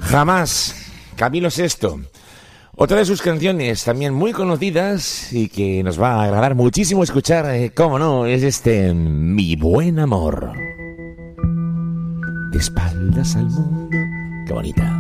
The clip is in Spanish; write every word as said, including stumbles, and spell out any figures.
Jamás. Camilo Sesto. Otra de sus canciones también muy conocidas y que nos va a agradar muchísimo escuchar, eh, cómo no, es este Mi Buen Amor. De espaldas al mundo. Qué bonita.